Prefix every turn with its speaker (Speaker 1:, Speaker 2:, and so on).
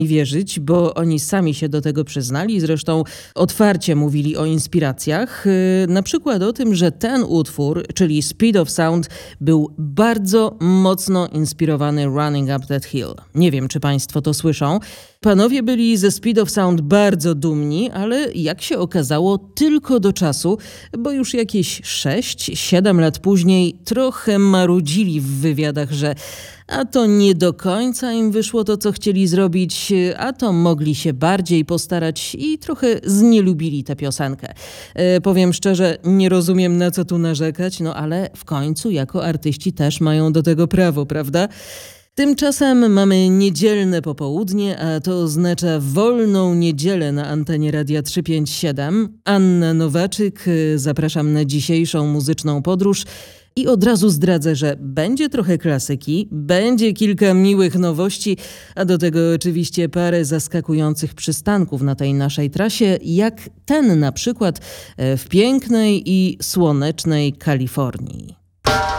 Speaker 1: wierzyć, bo oni sami się do tego przyznali, zresztą otwarcie mówili o inspiracjach. Na przykład o tym, że ten utwór, czyli Speed of Sound, był bardzo mocno inspirowany Running Up That Hill. Nie wiem, czy państwo to słyszą. Panowie byli ze Speed of Sound bardzo dumni, ale jak się okazało, tylko do czasu, bo już jakieś 6-7 lat później trochę marudzili w wywiadach, że a to nie do końca im wyszło to, co chcieli zrobić, a to mogli się bardziej postarać i trochę znielubili tę piosenkę. Powiem szczerze, nie rozumiem, na co tu narzekać, no ale w końcu jako artyści też mają do tego prawo, prawda? Tymczasem mamy niedzielne popołudnie, a to oznacza wolną niedzielę na antenie Radia 357. Anna Nowaczyk, zapraszam na dzisiejszą muzyczną podróż i od razu zdradzę, że będzie trochę klasyki, będzie kilka miłych nowości, a do tego oczywiście parę zaskakujących przystanków na tej naszej trasie, jak ten na przykład w pięknej i słonecznej Kalifornii.